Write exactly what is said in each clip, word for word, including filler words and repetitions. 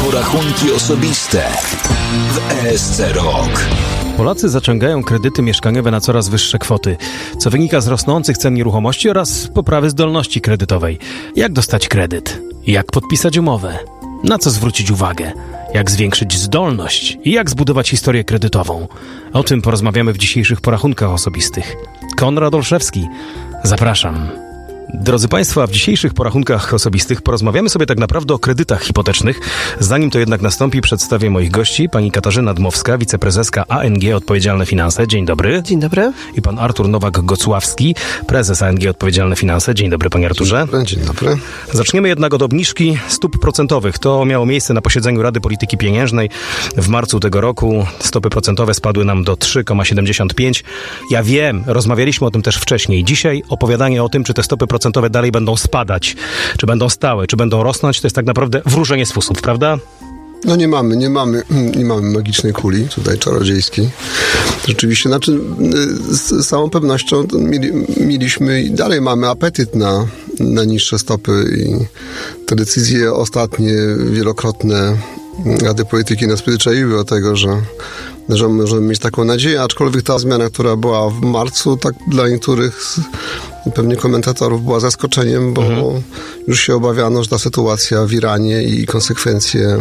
porachunki osobiste w E S C Rok. Polacy zaciągają kredyty mieszkaniowe na coraz wyższe kwoty, co wynika z rosnących cen nieruchomości oraz poprawy zdolności kredytowej. Jak dostać kredyt? Jak podpisać umowę? Na co zwrócić uwagę? Jak zwiększyć zdolność i jak zbudować historię kredytową? O tym porozmawiamy w dzisiejszych porachunkach osobistych. Konrad Olszewski, zapraszam. Drodzy Państwo, a w dzisiejszych porachunkach osobistych porozmawiamy sobie tak naprawdę o kredytach hipotecznych. Zanim to jednak nastąpi, przedstawię moich gości. Pani Katarzyna Dmowska, wiceprezeska A N G Odpowiedzialne Finanse. Dzień dobry. Dzień dobry. I pan Artur Nowak-Gocławski, prezes A N G Odpowiedzialne Finanse. Dzień dobry, panie Arturze. Dzień dobry. Zaczniemy jednak od obniżki stóp procentowych. To miało miejsce na posiedzeniu Rady Polityki Pieniężnej w marcu tego roku. Stopy procentowe spadły nam do trzy przecinek siedemdziesiąt pięć. Ja wiem, rozmawialiśmy o tym też wcześniej. Dzisiaj opowiadanie o tym, czy te stopy procentowe dalej będą spadać, czy będą stałe, czy będą rosnąć, to jest tak naprawdę wróżenie z fusów, prawda? No nie mamy, nie mamy, nie mamy magicznej kuli tutaj czarodziejskiej. Rzeczywiście, znaczy z całą pewnością mieli, mieliśmy i dalej mamy apetyt na, na niższe stopy i te decyzje ostatnie, wielokrotne Rady Polityki nas przyzwyczaiły do tego, że że możemy mieć taką nadzieję, aczkolwiek ta zmiana, która była w marcu, tak dla niektórych pewnie komentatorów była zaskoczeniem, bo mhm. już się obawiano, że ta sytuacja w Iranie i konsekwencje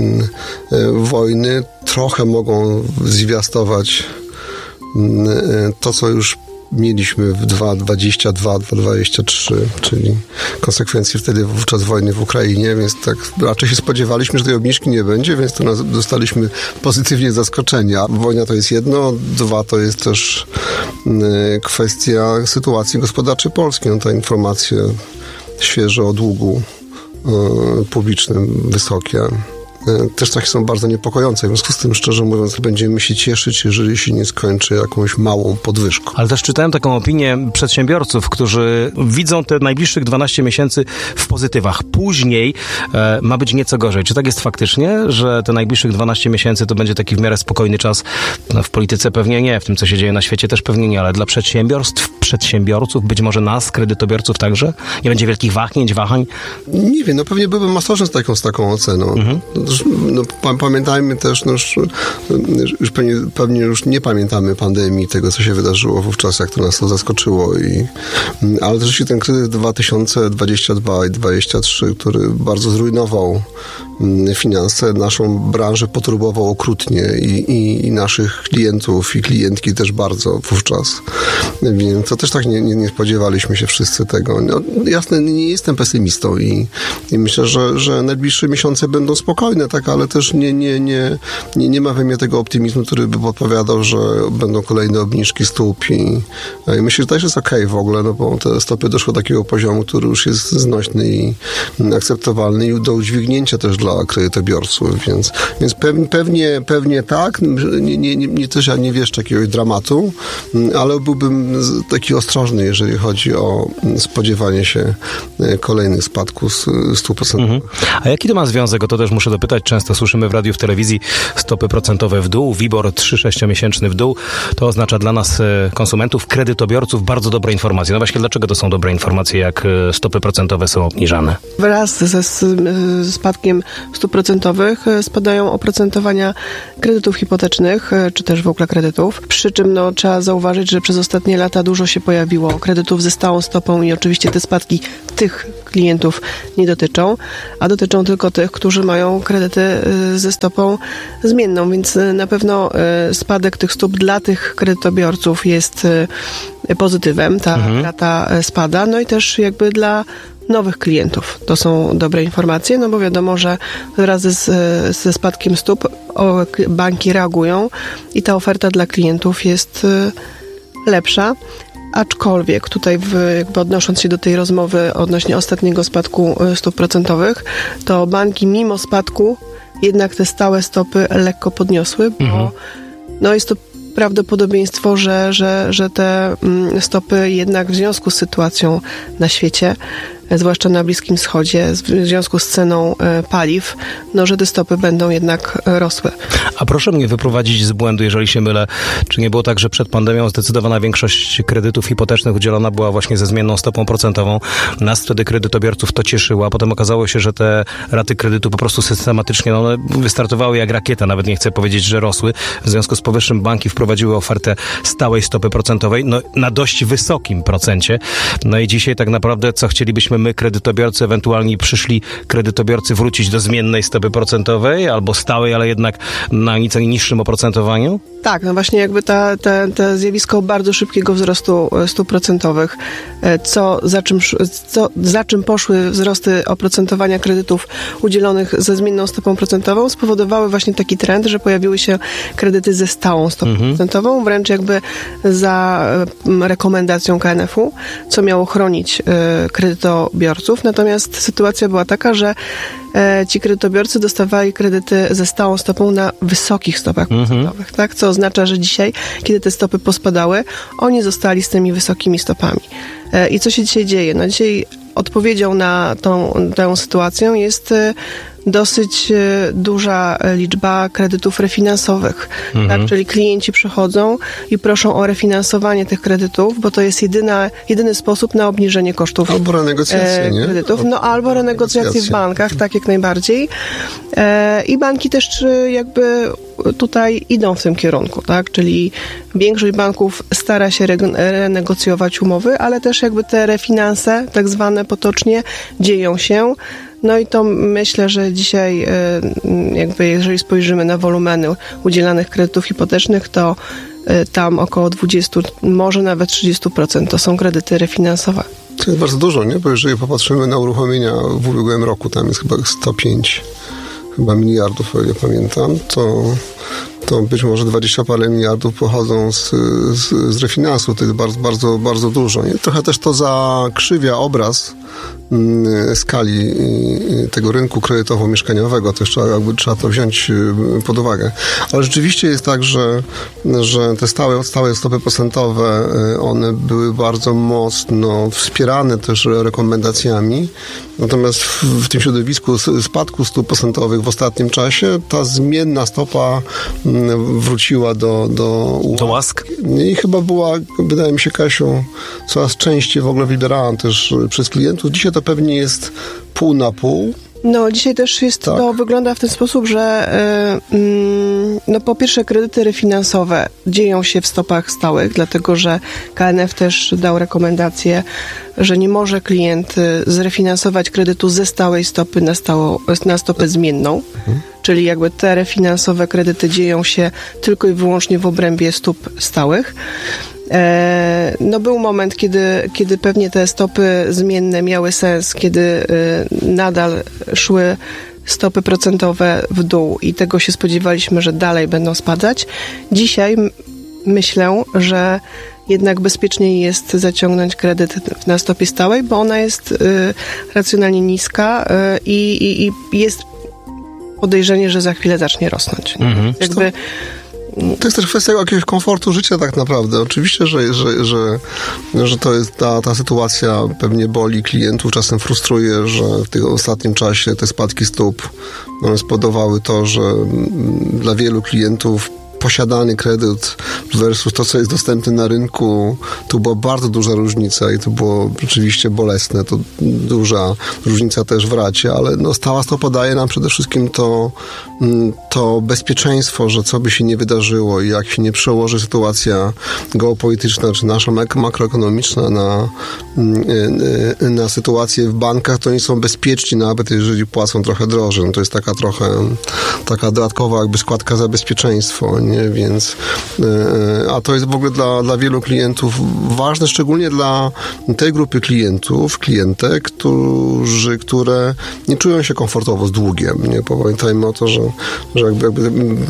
y, y, wojny trochę mogą zwiastować y, to, co już mieliśmy w dwa tysiące dwudziestym drugim, dwa tysiące dwudziestym trzecim, czyli konsekwencje wtedy wówczas wojny w Ukrainie, więc tak raczej się spodziewaliśmy, że tej obniżki nie będzie, więc to nas zostaliśmy pozytywnie zaskoczeni. A wojna to jest jedno, dwa to jest też y, kwestia sytuacji gospodarczej Polski. No, ta informacja świeże o długu y, publicznym wysokie też takie są bardzo niepokojące. W związku z tym, szczerze mówiąc, będziemy się cieszyć, jeżeli się nie skończy jakąś małą podwyżką. Ale też czytałem taką opinię przedsiębiorców, którzy widzą te najbliższych dwanaście miesięcy w pozytywach. Później e, ma być nieco gorzej. Czy tak jest faktycznie, że te najbliższych dwanaście miesięcy to będzie taki w miarę spokojny czas? No, w polityce pewnie nie, w tym, co się dzieje na świecie też pewnie nie, ale dla przedsiębiorstw, przedsiębiorców, być może nas, kredytobiorców także? Nie będzie wielkich wahnięć, wahań? Nie wiem, no pewnie byłbym ostrożny z taką, z taką oceną. Mhm. No, pamiętajmy też, no już, już pewnie, pewnie już nie pamiętamy pandemii, tego, co się wydarzyło wówczas, jak to nas to zaskoczyło. I, ale też ten kryzys dwa tysiące dwudziesty drugi i dwudziesty trzeci, który bardzo zrujnował finanse, naszą branżę poturbował okrutnie i, i, i naszych klientów i klientki też bardzo wówczas. Więc to też tak nie, nie, nie spodziewaliśmy się wszyscy tego. No, jasne, nie jestem pesymistą i, i myślę, że, że najbliższe miesiące będą spokojne, tak, ale też nie, nie, nie, nie, nie ma we mnie tego optymizmu, który by podpowiadał, że będą kolejne obniżki stóp i, i myślę, że to też jest okej okay w ogóle, no bo te stopy doszły do takiego poziomu, który już jest znośny i akceptowalny i do udźwignięcia też dla kredytobiorców, więc, więc pewnie, pewnie, pewnie tak, nie, nie, nie, nie też ja nie wiesz jakiegoś dramatu, ale byłbym taki ostrożny, jeżeli chodzi o spodziewanie się kolejnych spadków stóp procentowych. Mhm. A jaki to ma związek? O to też muszę dopytać. Często słyszymy w radiu, w telewizji stopy procentowe w dół, WIBOR trzy sześciomiesięczny w dół. To oznacza dla nas, konsumentów, kredytobiorców, bardzo dobre informacje. No właśnie, dlaczego to są dobre informacje, jak stopy procentowe są obniżane? Wraz ze spadkiem stóp procentowych spadają oprocentowania kredytów hipotecznych, czy też w ogóle kredytów. Przy czym no, trzeba zauważyć, że przez ostatnie lata dużo się pojawiło kredytów ze stałą stopą i oczywiście te spadki tych klientów nie dotyczą, a dotyczą tylko tych, którzy mają kredyty ze stopą zmienną, więc na pewno spadek tych stóp dla tych kredytobiorców jest pozytywem. Ta mhm. rata spada, no i też jakby dla nowych klientów. To są dobre informacje, no bo wiadomo, że wraz z, ze spadkiem stóp o, banki reagują i ta oferta dla klientów jest lepsza. Aczkolwiek tutaj w, jakby odnosząc się do tej rozmowy odnośnie ostatniego spadku stóp procentowych, to banki mimo spadku jednak te stałe stopy lekko podniosły, bo mhm. no jest to prawdopodobieństwo, że, że, że te stopy jednak w związku z sytuacją na świecie zwłaszcza na Bliskim Wschodzie, w związku z ceną paliw, no, że te stopy będą jednak rosły. A proszę mnie wyprowadzić z błędu, jeżeli się mylę. Czy nie było tak, że przed pandemią zdecydowana większość kredytów hipotecznych udzielona była właśnie ze zmienną stopą procentową? Nas wtedy kredytobiorców to cieszyło, a potem okazało się, że te raty kredytu po prostu systematycznie no, one wystartowały jak rakieta, nawet nie chcę powiedzieć, że rosły. W związku z powyższym banki wprowadziły ofertę stałej stopy procentowej no, na dość wysokim procencie. No i dzisiaj tak naprawdę co chcielibyśmy my, kredytobiorcy, ewentualnie przyszli kredytobiorcy wrócić do zmiennej stopy procentowej albo stałej, ale jednak na nieco niższym oprocentowaniu? Tak, no właśnie jakby ta, ta, ta zjawisko bardzo szybkiego wzrostu stóp procentowych, co za, czym, co za czym poszły wzrosty oprocentowania kredytów udzielonych ze zmienną stopą procentową, spowodowały właśnie taki trend, że pojawiły się kredyty ze stałą stopą mhm. procentową, wręcz jakby za rekomendacją K N F u, co miało chronić kredytobiorców. Natomiast sytuacja była taka, że ci kredytobiorcy dostawali kredyty ze stałą stopą na wysokich stopach mhm. procentowych, tak? Co oznacza, że dzisiaj, kiedy te stopy pospadały, oni zostali z tymi wysokimi stopami. I co się dzisiaj dzieje? No dzisiaj odpowiedzią na tą, tę sytuację jest dosyć duża liczba kredytów refinansowych. Mhm. Tak? Czyli klienci przychodzą i proszą o refinansowanie tych kredytów, bo to jest jedyna, jedyny sposób na obniżenie kosztów albo renegocjacje, nie? kredytów. No albo renegocjacje w bankach, tak jak najbardziej. E, I banki też jakby tutaj idą w tym kierunku, tak? Czyli większość banków stara się renegocjować umowy, ale też jakby te refinanse, tak zwane potocznie, dzieją się. No i to myślę, że dzisiaj jakby jeżeli spojrzymy na wolumeny udzielanych kredytów hipotecznych, to tam około dwadzieścia, może nawet trzydzieści procent to są kredyty refinansowe. To jest bardzo dużo, nie? Bo jeżeli popatrzymy na uruchomienia w ubiegłym roku, tam jest chyba sto pięć chyba miliardów, o ile pamiętam, to, to być może dwadzieścia parę miliardów pochodzą z, z, z refinansu. To jest bardzo, bardzo, bardzo dużo. Nie? Trochę też to zakrzywia obraz mm, skali tego rynku kredytowo-mieszkaniowego. Też trzeba, jakby, trzeba to wziąć pod uwagę. Ale rzeczywiście jest tak, że, że te stałe, stałe stopy procentowe, one były bardzo mocno wspierane też rekomendacjami. Natomiast w, w tym środowisku spadku stóp procentowych w ostatnim czasie ta zmienna stopa wróciła do, do, do łask. I chyba była, wydaje mi się, Kasiu, coraz częściej w ogóle wybierana też przez klientów. Dzisiaj to pewnie jest pół na pół. No, dzisiaj też jest, tak. to wygląda w ten sposób, że yy, yy, no po pierwsze kredyty refinansowe dzieją się w stopach stałych, dlatego że K N F też dał rekomendację, że nie może klient zrefinansować kredytu ze stałej stopy na, stało, na stopę zmienną. Mhm. Czyli jakby te refinansowe kredyty dzieją się tylko i wyłącznie w obrębie stóp stałych. E, no był moment, kiedy, kiedy pewnie te stopy zmienne miały sens, kiedy y, nadal szły stopy procentowe w dół i tego się spodziewaliśmy, że dalej będą spadać. Dzisiaj m- myślę, że jednak bezpieczniej jest zaciągnąć kredyt na stopie stałej, bo ona jest y, racjonalnie niska y, i, i jest podejrzenie, że za chwilę zacznie rosnąć. Mhm. Jakby to jest też kwestia jakiegoś komfortu życia tak naprawdę. Oczywiście, że, że, że, że to jest ta, ta sytuacja pewnie boli klientów, czasem frustruje, że w tym ostatnim czasie te spadki stóp no, spowodowały to, że dla wielu klientów posiadany kredyt versus to, co jest dostępne na rynku, to była bardzo duża różnica i to było rzeczywiście bolesne. To duża różnica też w racie, ale no, stała stopa daje nam przede wszystkim to, to bezpieczeństwo, że co by się nie wydarzyło i jak się nie przełoży sytuacja geopolityczna czy nasza makroekonomiczna na, na sytuację w bankach, to oni są bezpieczni, nawet jeżeli płacą trochę drożej. No, to jest taka trochę taka dodatkowa jakby składka za bezpieczeństwo, nie? Więc, a to jest w ogóle dla, dla wielu klientów ważne, szczególnie dla tej grupy klientów, klientek, którzy, które nie czują się komfortowo z długiem. Nie? Pamiętajmy o to, że, że jakby, jakby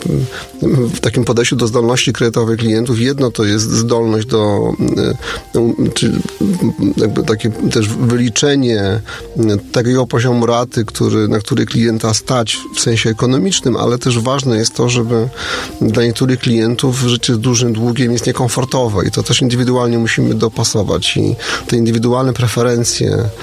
w takim podejściu do zdolności kredytowej klientów jedno to jest zdolność do, czy jakby takie też wyliczenie takiego poziomu raty, który, na który klienta stać w sensie ekonomicznym, ale też ważne jest to, żeby dla niektórych klientów życie z dużym długiem jest niekomfortowe i to też indywidualnie musimy dopasować i te indywidualne preferencje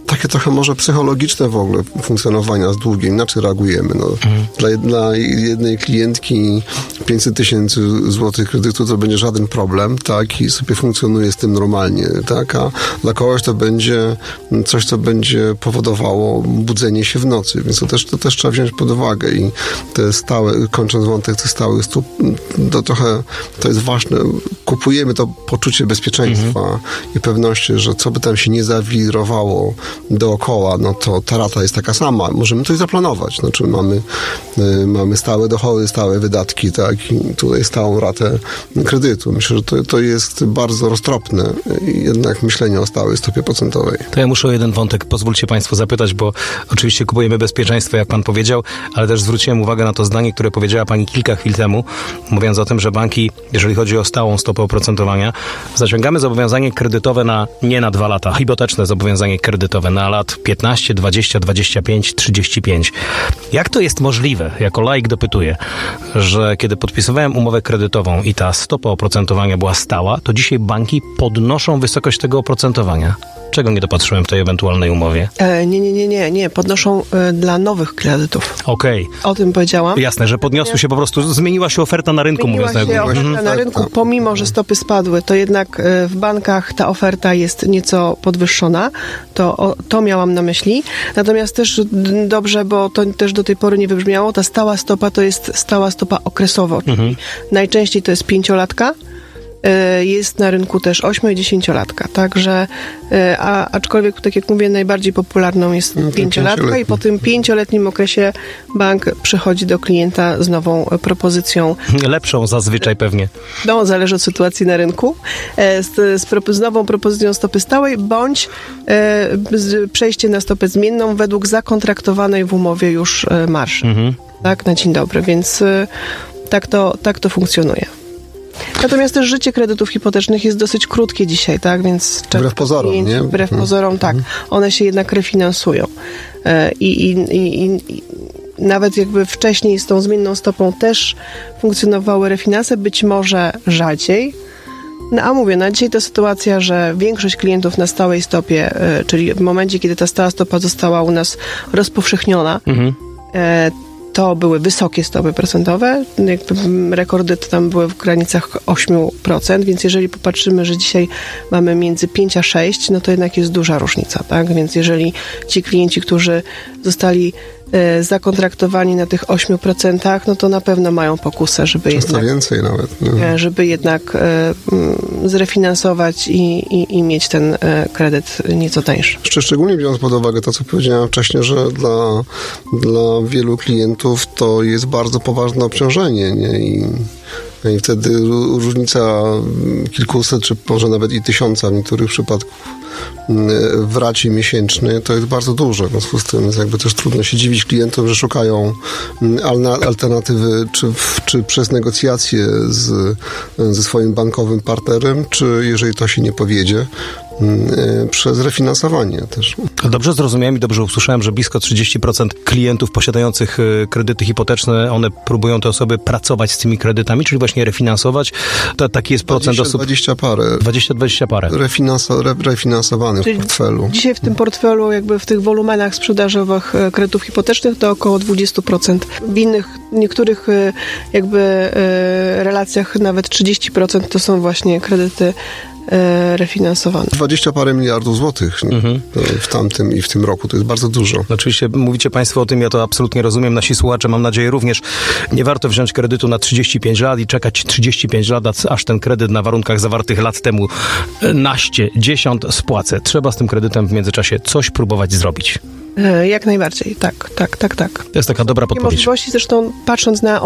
takie trochę może psychologiczne w ogóle funkcjonowania z długiem, inaczej reagujemy. No, mhm. dla, dla jednej klientki pięćset tysięcy złotych kredytu to będzie żaden problem, tak, i sobie funkcjonuje z tym normalnie, tak, a dla kogoś to będzie coś, co będzie powodowało budzenie się w nocy, więc to też, to też trzeba wziąć pod uwagę i te stałe, kończąc wątek tych stałych stóp, to trochę, to jest ważne, kupujemy to poczucie bezpieczeństwa mhm. i pewności, że co by tam się nie zawirowało dookoła, no to ta rata jest taka sama. Możemy coś zaplanować. Znaczy mamy, y, mamy stałe dochody, stałe wydatki, tak, i tutaj stałą ratę kredytu. Myślę, że to, to jest bardzo roztropne jednak myślenie o stałej stopie procentowej. To ja muszę o jeden wątek, pozwólcie Państwo zapytać, bo oczywiście kupujemy bezpieczeństwo, jak Pan powiedział, ale też zwróciłem uwagę na to zdanie, które powiedziała Pani kilka chwil temu, mówiąc o tym, że banki, jeżeli chodzi o stałą stopę oprocentowania, zaciągamy zobowiązanie kredytowe na, nie na dwa lata, hipoteczne zobowiązanie kredytowe na lat piętnaście, dwadzieścia, dwadzieścia pięć, trzydzieści pięć. Jak to jest możliwe, jako laik dopytuję, że kiedy podpisywałem umowę kredytową i ta stopa oprocentowania była stała, to dzisiaj banki podnoszą wysokość tego oprocentowania? Czego nie dopatrzyłem w tej ewentualnej umowie? E, nie, nie, nie, nie, nie. Podnoszą e, dla nowych kredytów. Okej. Okay. O tym powiedziałam. Jasne, że podniosły się po prostu, zmieniła się oferta na rynku, Zmieniła mówiąc się na oferta mhm. na rynku, pomimo, że stopy spadły, to jednak e, w bankach ta oferta jest nieco podwyższona. To, o, to miałam na myśli. Natomiast też d- dobrze, bo to też do tej pory nie wybrzmiało, ta stała stopa to jest stała stopa okresowo. Mhm. Najczęściej to jest pięciolatka. Jest na rynku też osiem- i dziesięciolatka. Także, a, aczkolwiek, tak jak mówię, najbardziej popularną jest no, pięciolatka i po tym pięcioletnim okresie bank przychodzi do klienta z nową propozycją. Lepszą zazwyczaj pewnie. No, zależy od sytuacji na rynku. Z, z, z nową propozycją stopy stałej, bądź e, z, przejście na stopę zmienną według zakontraktowanej w umowie już e, marży. Mhm. Tak, na dzień dobry. Więc e, tak, to, tak to funkcjonuje. Natomiast też życie kredytów hipotecznych jest dosyć krótkie dzisiaj, tak? Więc wbrew pozorom, klienci, nie? Wbrew hmm. pozorom, tak. Hmm. One się jednak refinansują. I, i, i, i nawet jakby wcześniej z tą zmienną stopą też funkcjonowały refinanse, być może rzadziej. No a mówię, na dzisiaj to sytuacja, że większość klientów na stałej stopie, czyli w momencie, kiedy ta stała stopa została u nas rozpowszechniona, hmm. to były wysokie stopy procentowe, jakby rekordy to tam były w granicach osiem procent, więc jeżeli popatrzymy, że dzisiaj mamy między pięć a sześć, no to jednak jest duża różnica, tak? Więc jeżeli ci klienci, którzy zostali e, zakontraktowani na tych ośmiu procentach, no to na pewno mają pokusę, żeby Często jednak, więcej nawet. Nie? żeby jednak e, zrefinansować i, i, i mieć ten e, kredyt nieco tańszy. Jeszcze szczególnie biorąc pod uwagę to, co powiedziałem wcześniej, że dla, dla wielu klientów to jest bardzo poważne obciążenie, nie? I, i wtedy różnica kilkuset, czy może nawet i tysiąca w niektórych przypadków w racie miesięcznej to jest bardzo dużo. W związku z tym jest jakby też trudno się dziwić klientom, że szukają alternatywy czy, czy przez negocjacje z, ze swoim bankowym partnerem, czy jeżeli to się nie powiedzie, przez refinansowanie też. Dobrze zrozumiałem i dobrze usłyszałem, że blisko trzydzieści procent klientów posiadających kredyty hipoteczne, one próbują te osoby pracować z tymi kredytami, czyli właśnie refinansować. To, taki jest procent osób. dwadzieścia parę. dwadzieścia, dwadzieścia parę. Refinanso, re, refinansowanych w portfelu. Dzisiaj w tym portfelu, jakby w tych wolumenach sprzedażowych kredytów hipotecznych to około dwadzieścia procent. W innych, niektórych jakby relacjach nawet trzydzieści procent to są właśnie kredyty refinansowane. Dwadzieścia parę miliardów złotych mhm. w tamtym i w tym roku. To jest bardzo dużo. Oczywiście mówicie Państwo o tym, ja to absolutnie rozumiem. Nasi słuchacze, mam nadzieję, również. Nie warto wziąć kredytu na trzydzieści pięć lat i czekać trzydzieści pięć lat, aż ten kredyt na warunkach zawartych lat temu naście, dziesiąt spłacę. Trzeba z tym kredytem w międzyczasie coś próbować zrobić. Jak najbardziej. Tak, tak, tak, tak. To jest taka dobra podpowiedź. Możliwości, zresztą patrząc na